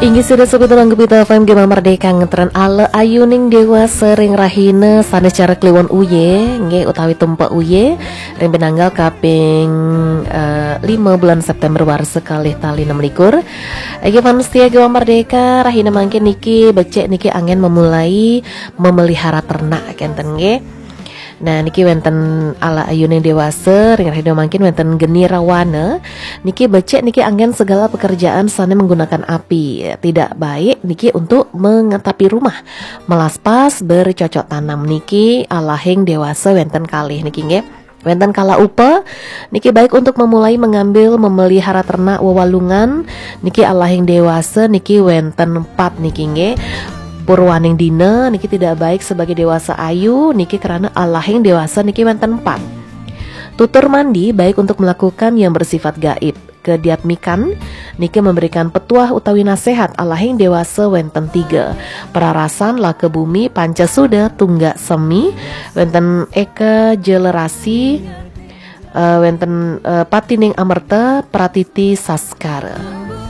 Inggih sudah sekitar kita FM Gema Merdeka ngetren ala ayuning dewa sering rahina sanes cara kliwon uye nge utawi tumpak uye ring penanggal kaping 5 bulan September war sekali tali 6 likur. Ege manusia Gema Merdeka rahina mangkin niki becek niki angin memulai memelihara ternak kenten nge. Nah niki wenten ala ayuning dewasa ring rahina mangkin wenten geni rawana niki becek niki angin segala pekerjaan sana menggunakan api tidak baik niki untuk mengetapi rumah melaspas bercocok tanam niki alahing dewasa wenten kalih niki nge. Wenten kala upa niki baik untuk memulai mengambil memelihara ternak wewalungan niki alahing dewasa niki wenten 4 niki nge. Purwaning dina niki tidak baik sebagai dewasa ayu niki karena alahing dewasa niki wenten 4. Tutur mandi baik untuk melakukan yang bersifat gaib. Kediatmikan niki memberikan petuah utawi nasihat alahing dewasa wenten 3. Perarasan lake bumi pancasuda tunggak semi wenten eka jelerasi wenten patining amerta pratiti saskara.